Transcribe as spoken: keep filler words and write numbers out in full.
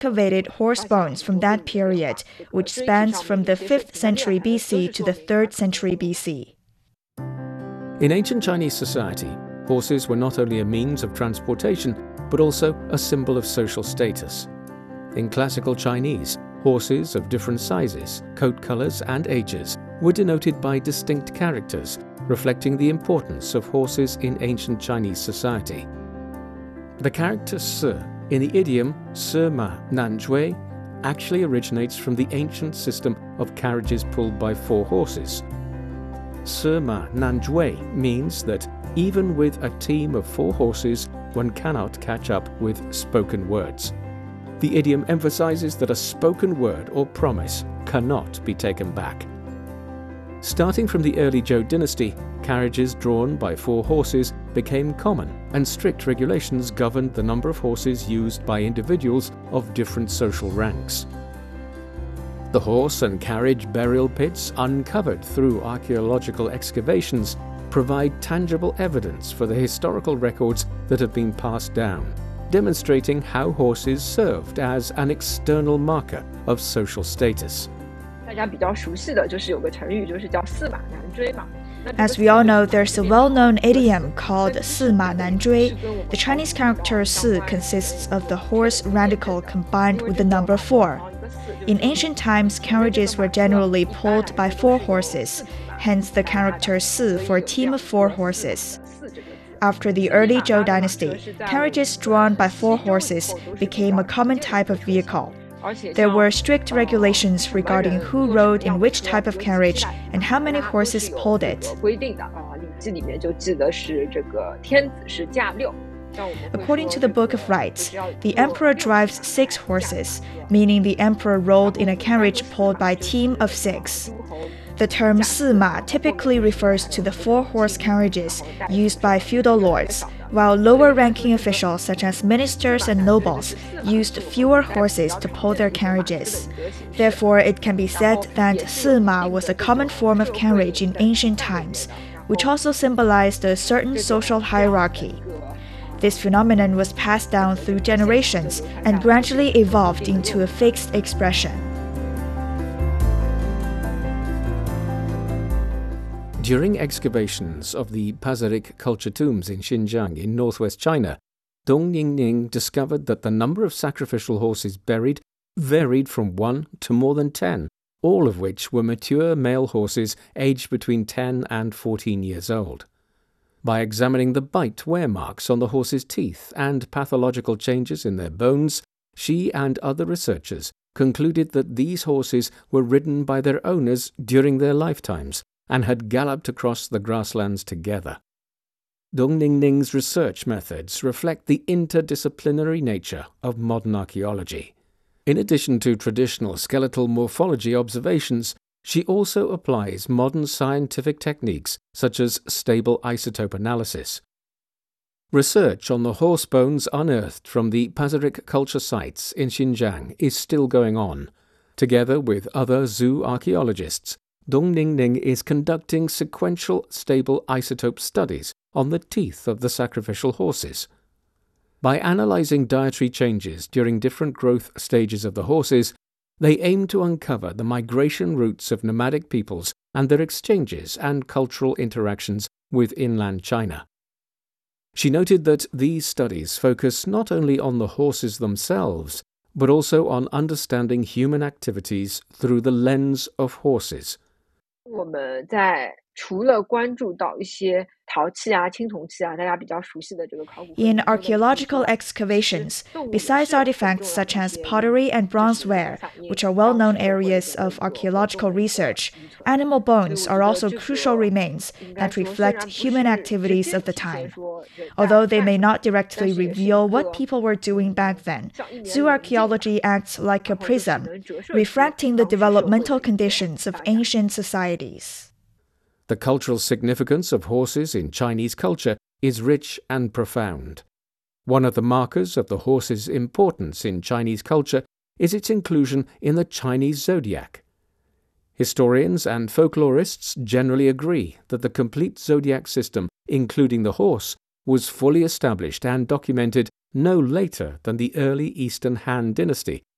excavated horse bones from that period, which spans from the fifth century B C to the third century B C. In ancient Chinese society, horses were not only a means of transportation, but also a symbol of social status. In classical Chinese, horses of different sizes, coat colors, and ages were denoted by distinct characters, reflecting the importance of horses in ancient Chinese society. The character Si in the idiom Sima Nanjui actually originates from the ancient system of carriages pulled by four horses. Sima Nanjui means that even with a team of four horses, one cannot catch up with spoken words. The idiom emphasizes that a spoken word or promise cannot be taken back. Starting from the early Zhou dynasty, carriages drawn by four horses became common, and strict regulations governed the number of horses used by individuals of different social ranks. The horse and carriage burial pits uncovered through archaeological excavations provide tangible evidence for the historical records that have been passed down, demonstrating how horses served as an external marker of social status. As we all know, there's a well-known idiom called Sima Nanjui. The Chinese character Si consists of the horse radical combined with the number four. In ancient times, carriages were generally pulled by four horses, hence the character Si for a team of four horses. After the early Zhou dynasty, carriages drawn by four horses became a common type of vehicle. There were strict regulations regarding who rode in which type of carriage and how many horses pulled it. According to the Book of Rites, the emperor drives six horses, meaning the emperor rode in a carriage pulled by a team of six. The term Sima typically refers to the four-horse carriages used by feudal lords, while lower-ranking officials such as ministers and nobles used fewer horses to pull their carriages. Therefore, it can be said that Sima was a common form of carriage in ancient times, which also symbolized a certain social hierarchy. This phenomenon was passed down through generations and gradually evolved into a fixed expression. During excavations of the Pazyryk culture tombs in Xinjiang in northwest China, Dong Yingning discovered that the number of sacrificial horses buried varied from one to more than ten, all of which were mature male horses aged between ten and fourteen years old. By examining the bite wear marks on the horses' teeth and pathological changes in their bones, she and other researchers concluded that these horses were ridden by their owners during their lifetimes and had galloped across the grasslands together. Dong Ningning's research methods reflect the interdisciplinary nature of modern archaeology. In addition to traditional skeletal morphology observations, she also applies modern scientific techniques such as stable isotope analysis. Research on the horse bones unearthed from the Pazyryk culture sites in Xinjiang is still going on. Together with other zoo archaeologists, Dong Ningning is conducting sequential stable isotope studies on the teeth of the sacrificial horses. By analyzing dietary changes during different growth stages of the horses, they aim to uncover the migration routes of nomadic peoples and their exchanges and cultural interactions with inland China. She noted that these studies focus not only on the horses themselves, but also on understanding human activities through the lens of horses. 我们在除了关注到一些陶器啊、青铜器啊，大家比较熟悉的这个考古。 In archaeological excavations, besides artifacts such as pottery and bronzeware, which are well-known areas of archaeological research, animal bones are also crucial remains that reflect human activities of the time. Although they may not directly reveal what people were doing back then, zoo archaeology acts like a prism, refracting the developmental conditions of ancient societies. The cultural significance of horses in Chinese culture is rich and profound. One of the markers of the horse's importance in Chinese culture is its inclusion in the Chinese zodiac. Historians and folklorists generally agree that the complete zodiac system, including the horse, was fully established and documented no later than the early Eastern Han dynasty